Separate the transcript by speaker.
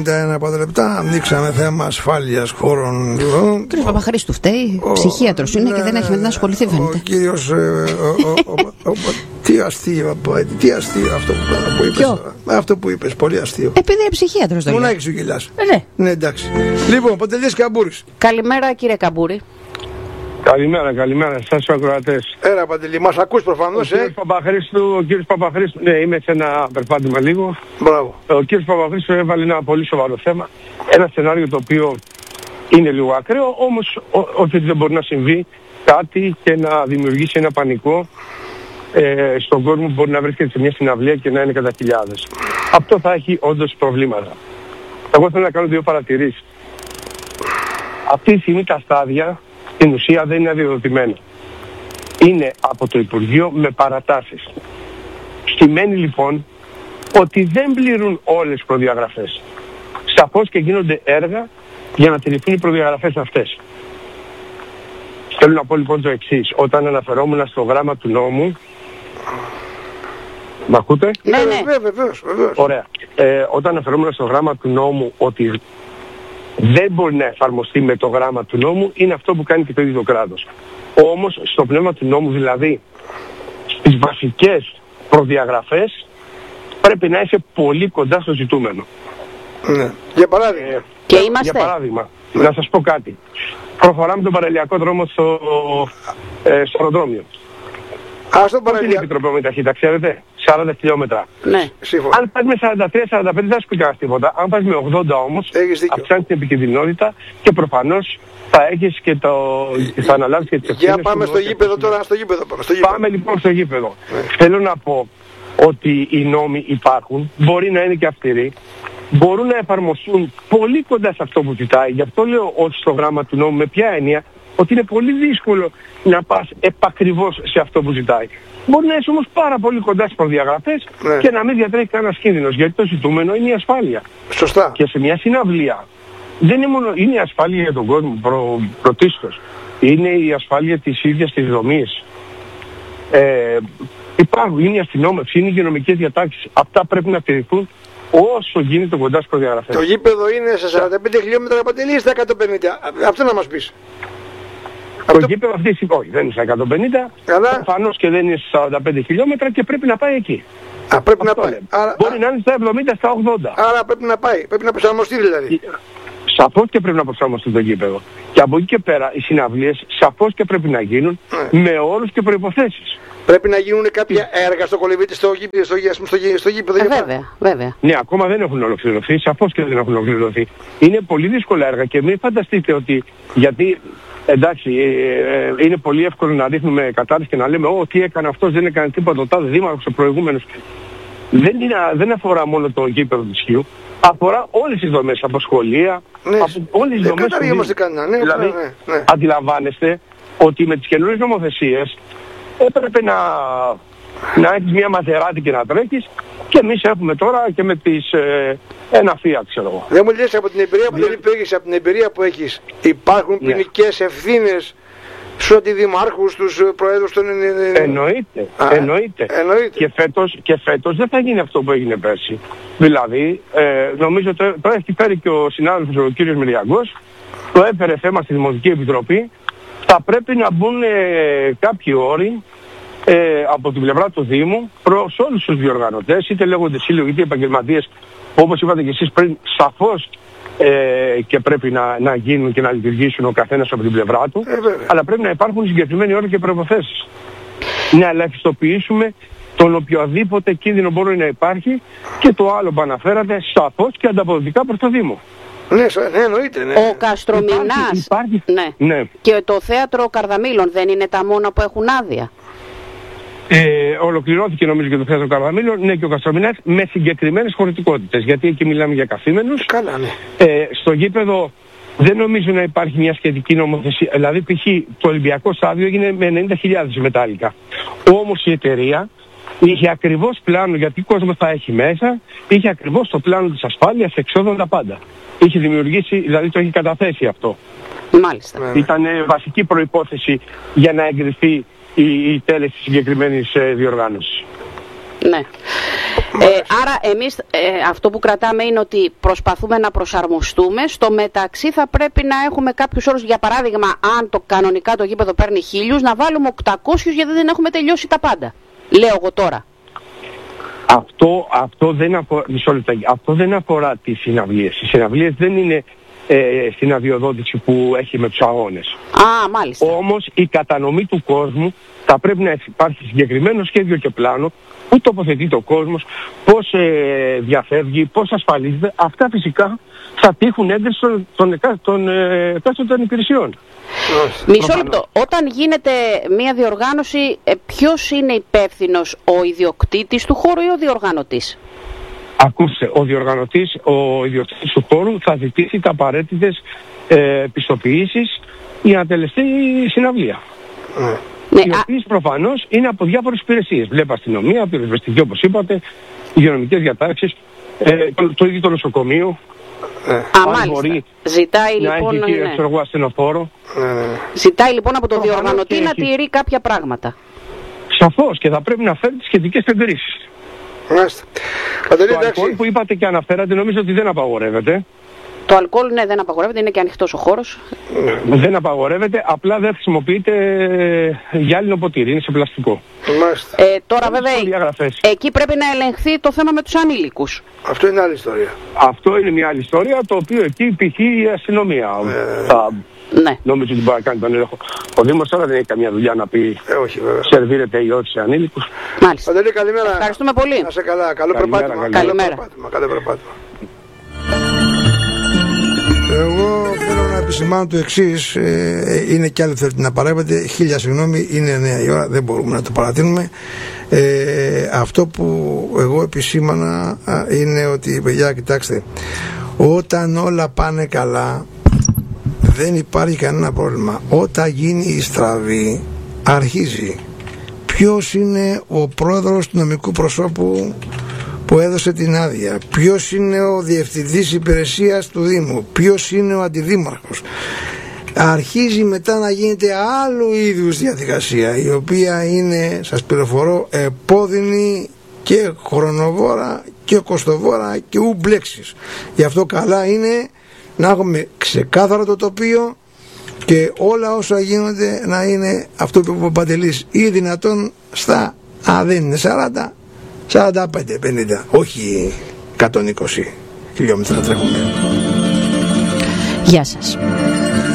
Speaker 1: Ένα λεπτά ανοίξαμε θέμα ασφάλειας χώρων.
Speaker 2: Ο κ. Παπαχρήστου φταίει, ψυχίατρος είναι και δεν έχει με την ασχοληθεί, φαίνεται.
Speaker 1: Ο κύριος. Τι αστείο αυτό που είπες. Αυτό που είπες, πολύ αστείο.
Speaker 2: Επειδή είναι ψυχίατρος το
Speaker 1: μονάχη σου γελάς.
Speaker 2: Ναι,
Speaker 1: εντάξει. Λοιπόν, Παντελής Καμπούρης.
Speaker 2: Καλημέρα, κύριε Καμπούρη.
Speaker 3: Καλημέρα σας ακροατές.
Speaker 1: Έλα, Παντελή, μας ακούς προφανώς,
Speaker 3: Ο κύριος Παπαχρήστου, ναι, είμαι σε ένα περπάτημα λίγο.
Speaker 1: Μπράβο.
Speaker 3: Ο κύριος Παπαχρήστου έβαλε ένα πολύ σοβαρό θέμα. Ένα σενάριο το οποίο είναι λίγο ακραίο, όμως ότι δεν μπορεί να συμβεί κάτι και να δημιουργήσει ένα πανικό στον κόσμο που μπορεί να βρίσκεται σε μια συναυλία και να είναι κατά χιλιάδες. Αυτό θα έχει όντως προβλήματα. Εγώ θέλω να κάνω δύο παρατηρήσεις. Αυτή τη στιγμή τα στάδια στην ουσία δεν είναι αδειοδοτημένα. Είναι από το Υπουργείο με παρατάσεις. Σημαίνει λοιπόν ότι δεν πληρούν όλες τις προδιαγραφές. Σαφώς και γίνονται έργα για να τηρηθούν οι προδιαγραφές αυτές. Θέλω να πω λοιπόν το εξής. Όταν αναφερόμουν στο γράμμα του νόμου... Μ' ακούτε?
Speaker 1: Ναι, βεβαίως.
Speaker 3: Ωραία. Όταν αναφερόμουν στο γράμμα του νόμου ότι δεν μπορεί να εφαρμοστεί με το γράμμα του νόμου, είναι αυτό που κάνει και το ίδιο το κράτος. Όμως στο πνεύμα του νόμου, δηλαδή στις βασικές προδιαγραφές, πρέπει να είσαι πολύ κοντά στο ζητούμενο.
Speaker 1: Ναι. Για παράδειγμα.
Speaker 2: Και είμαστε.
Speaker 3: Για παράδειγμα, να σας πω κάτι. Προχωράμε τον παραλιακό δρόμο στο αεροδρόμιο. Πώς είναι η Επιτροπή με ταχύτητα, ξέρετε? 40 χιλιόμετρα.
Speaker 2: Ναι.
Speaker 3: Αν πας με 43-45 δεν θα σου πει κανένας τίποτα. Αν πας με 80 όμως, αυξάνεις την επικινδυνότητα και προφανώς θα έχεις και θα αναλάβεις και τις ευθύνες.
Speaker 1: Για πάμε στο γήπεδο τώρα, στο γήπεδο.
Speaker 3: Πάμε λοιπόν στο γήπεδο. Θέλω να πω ότι οι νόμοι υπάρχουν, μπορεί να είναι και αυστηροί, μπορούν να εφαρμοστούν πολύ κοντά σε αυτό που ζητάει. Γι' αυτό λέω ότι στο γράμμα του νόμου, με ποια έννοια, ότι είναι πολύ δύσκολο να πας επακριβώς σε αυτό που ζητάει. Μπορεί να είσαι όμως πάρα πολύ κοντά στις προδιαγραφές και να μην διατρέχει κανένας κίνδυνος, γιατί το ζητούμενο είναι η ασφάλεια.
Speaker 1: Σωστά.
Speaker 3: Και σε μια συναυλία δεν είναι μόνο είναι η ασφάλεια για τον κόσμο πρωτίστως. Είναι η ασφάλεια της ίδιας της δομής. Είναι η αστυνόμευση, είναι οι υγειονομικές διατάξεις. Αυτά πρέπει να τηρηθούν όσο γίνεται κοντά στις προδιαγραφές.
Speaker 1: Το γήπεδο είναι σε 45 χιλιόμετρα, Παντελή, στα 150. Αυτό να μας πεις.
Speaker 3: Το γήπεδο αυτή όχι, δεν είναι στα 150, προφανώς και δεν είναι στα 45 χιλιόμετρα και πρέπει να πάει εκεί.
Speaker 1: Πρέπει να πάει.
Speaker 3: Μπορεί να είναι στα 70, στα 80.
Speaker 1: Άρα πρέπει να πάει, πρέπει να προσαρμοστεί δηλαδή.
Speaker 3: Σαφώς και πρέπει να προσαρμοστεί το γήπεδο. Και από εκεί και πέρα οι συναυλίες σαφώς και πρέπει να γίνουν με όρους και προϋποθέσεις.
Speaker 1: Πρέπει να γίνουν κάποια έργα στο κολυβίτη, στο γήπεδο.
Speaker 2: Βέβαια.
Speaker 3: Ναι, ακόμα δεν έχουν ολοκληρωθεί, σαφώς και δεν έχουν ολοκληρωθεί. Είναι πολύ δύσκολα έργα και μην φανταστείτε ότι γιατί... Εντάξει, είναι πολύ εύκολο να ρίχνουμε κατάρρες και να λέμε τι έκανε αυτός, δεν έκανε τίποτα, ο τάδε δήμαρχος, ο προηγούμενος. Δεν αφορά μόνο το γήπεδο του Σκιού, αφορά όλες τις δομές, από σχολεία, από όλες τις δομές. Δηλαδή, αντιλαμβάνεστε ότι με τις καινούριες νομοθεσίες έπρεπε να έχεις μια μαζεράτη και να τρέχεις και εμείς έχουμε τώρα και με τις ένα Fiat, ξέρω εγώ.
Speaker 1: Δεν μου λες από την εμπειρία που δεν υπήρχες, από την εμπειρία που έχεις, υπάρχουν ποινικές ευθύνες στους αντιδημάρχους, στους προέδρους των...
Speaker 3: Εννοείται. Και φέτος δεν θα γίνει αυτό που έγινε πέρσι. Δηλαδή, νομίζω το έχει φέρει και ο συνάδελφος ο κύριος Μυριαγκός, το έφερε θέμα στη Δημοτική Επιτροπή, θα πρέπει να μπουν κάποιοι όροι από την πλευρά του Δήμου προς όλους τους διοργανωτές, είτε λέγονται σύλλογοι είτε επαγγελματίες, όπως είπατε και εσείς πριν, σαφώς και πρέπει να γίνουν και να λειτουργήσουν ο καθένας από την πλευρά του, αλλά πρέπει να υπάρχουν συγκεκριμένοι όροι και προϋποθέσεις. Να ελαχιστοποιήσουμε τον οποιοδήποτε κίνδυνο μπορεί να υπάρχει και το άλλο που αναφέρατε, σαφώς και ανταποδοτικά προς το Δήμο.
Speaker 1: Ναι, εννοείται. Ναι.
Speaker 2: Ο Καστρομηνάς
Speaker 3: ναι.
Speaker 2: Και το θέατρο Καρδαμήλων δεν είναι τα μόνα που έχουν άδεια?
Speaker 3: Ολοκληρώθηκε νομίζω και το θέατρο Καρδαμήλων, ναι, και ο Καστρομηνάς με συγκεκριμένες χωρητικότητες, γιατί εκεί μιλάμε για καθήμενους.
Speaker 1: Καλά, ναι.
Speaker 3: Στο γήπεδο δεν νομίζω να υπάρχει μια σχετική νομοθεσία. Δηλαδή, π.χ. το Ολυμπιακό στάδιο έγινε με 90.000 μετάλλικα. Όμως η εταιρεία είχε ακριβώς πλάνο, γιατί κόσμο θα έχει μέσα, είχε ακριβώς το πλάνο της ασφάλειας, εξόδων, τα πάντα. Είχε δημιουργήσει, δηλαδή το είχε καταθέσει αυτό.
Speaker 2: Μάλιστα.
Speaker 3: Ήταν βασική προϋπόθεση για να εγκριθεί η τέλεση της συγκεκριμένης διοργάνωσης.
Speaker 2: Ναι.
Speaker 4: Άρα εμείς αυτό που κρατάμε είναι ότι προσπαθούμε να προσαρμοστούμε. Στο μεταξύ θα πρέπει να έχουμε κάποιους όρους. Για παράδειγμα, αν κανονικά το γήπεδο παίρνει 1.000, να βάλουμε 800 γιατί δεν έχουμε τελειώσει τα πάντα. Λέω εγώ τώρα.
Speaker 3: Αυτό δεν αφορά τις συναυλίες. Οι συναυλίες δεν είναι στην αδειοδότηση που έχει με τους αγώνες.
Speaker 4: Μάλιστα.
Speaker 3: Όμως η κατανομή του κόσμου θα πρέπει να υπάρχει συγκεκριμένο σχέδιο και πλάνο, που τοποθετείται ο κόσμος, πώς διαφεύγει, πώς ασφαλίζεται. Αυτά φυσικά θα τύχουν έγκριση των εκάστοτε υπηρεσιών.
Speaker 4: Μισό λεπτό. Όταν γίνεται μια διοργάνωση, ποιος είναι υπεύθυνος, ο ιδιοκτήτης του χώρου ή ο διοργανωτής?
Speaker 3: Ακούστε, ο ιδιοκτήτης του χώρου θα ζητήσει τα απαραίτητες πιστοποιήσεις για να τελεστεί η συναυλία.
Speaker 4: Ναι,
Speaker 3: οι οποίες προφανώς είναι από διάφορες υπηρεσίες. Βλέπω αστυνομία, πυροσβεστική όπως είπατε, υγειονομικές διατάξεις, το ίδιο το νοσοκομείο.
Speaker 4: Μάλιστα. Ζητάει λοιπόν, ζητάει λοιπόν από τον διοργανωτή να τηρεί κάποια πράγματα.
Speaker 3: Σαφώς, και θα πρέπει να φέρει τις σχετικές εγκρίσεις. Το αλκοόλ που είπατε και αναφέρατε νομίζω ότι δεν απαγορεύεται.
Speaker 4: Το αλκοόλ ναι, δεν απαγορεύεται, είναι και ανοιχτός ο χώρος.
Speaker 3: Δεν απαγορεύεται, απλά δεν χρησιμοποιείται γυάλινο ποτήρι, είναι σε πλαστικό.
Speaker 4: Τώρα βέβαια εκεί πρέπει να ελεγχθεί το θέμα με τους ανήλικους.
Speaker 1: Αυτό είναι άλλη ιστορία.
Speaker 3: Αυτό είναι μια άλλη ιστορία, το οποίο εκεί π.χ. η αστυνομία νομίζω ότι μπορεί να κάνει τον έλεγχο. Ο Δήμος τώρα δεν έχει καμία δουλειά να πει σερβίρεται ή όχι σε ανήλικους.
Speaker 4: Μάλιστα.
Speaker 1: Παντελή, καλημέρα.
Speaker 4: Ευχαριστούμε πολύ.
Speaker 1: Να σε καλά, καλό περπάτημα.
Speaker 4: Καλημέρα.
Speaker 1: Καλό περπάτημα. Εγώ θέλω να επισημάνω το εξής, είναι και άλλοι θέλετε να παρέμβετε, 1000 συγγνώμη, είναι 9 η ώρα, δεν μπορούμε να το παρατείνουμε. Αυτό που εγώ επισήμανα είναι ότι, παιδιά, κοιτάξτε, όταν όλα πάνε καλά δεν υπάρχει κανένα πρόβλημα. Όταν γίνει η στραβή αρχίζει. Ποιος είναι ο πρόεδρος του νομικού προσώπου που έδωσε την άδεια, ποιος είναι ο διευθυντής υπηρεσίας του Δήμου, ποιος είναι ο αντιδήμαρχος. Αρχίζει μετά να γίνεται άλλου είδους διαδικασία, η οποία είναι, σας πληροφορώ, επώδυνη και χρονοβόρα και κοστοβόρα και ουμπλέξης. Γι' αυτό καλά είναι να έχουμε ξεκάθαρο το τοπίο και όλα όσα γίνονται να είναι αυτό που είπε ο Παντελής, ή δυνατόν στα, δεν είναι 40, 45-50, όχι 120 χιλιόμετρα τρέχουμε.
Speaker 2: Γεια σας.